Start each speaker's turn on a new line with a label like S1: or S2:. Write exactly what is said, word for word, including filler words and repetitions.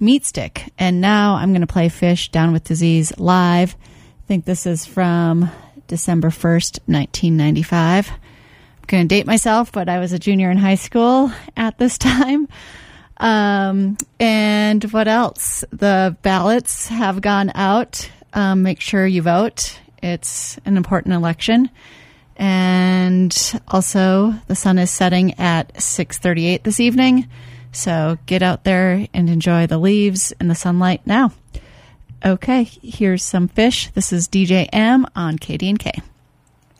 S1: Meat Stick. And now I'm going to play Fish Down with Disease live. I think this is from December first, nineteen ninety-five. I'm going to date myself, but I was a junior in high school at this time. Um, and what else? The ballots have gone out. Um, make sure you vote. It's an important election. And also, the sun is setting at six thirty-eight this evening. So get out there and enjoy the leaves and the sunlight now. Okay, here's some Fish. This is D J M on K D and K.